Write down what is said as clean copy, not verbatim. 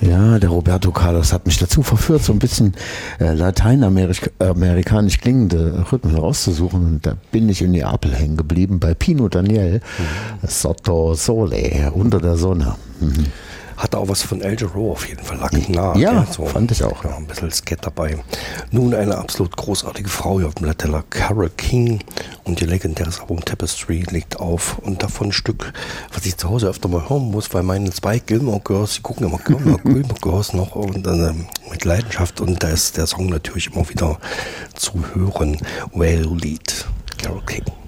Ja, der Roberto Carlos hat mich dazu verführt, so ein bisschen lateinamerikanisch klingende Rhythmen rauszusuchen. Und da bin ich in Neapel hängen geblieben bei Pino Daniel, Sotto Sole, unter der Sonne. Hatte auch was von El Giro auf jeden Fall, lag nah. Ja, so, fand ich auch. Ja, ein bisschen Skat dabei. Nun eine absolut großartige Frau hier auf dem Latella, Carole King, und ihr legendäres Album Tapestry legt auf, und davon ein Stück, was ich zu Hause öfter mal hören muss, weil meine 2 Gilmore Girls, die gucken immer Gilmore Girls noch und mit Leidenschaft, und da ist der Song natürlich immer wieder zu hören. Well Lead, Carole King.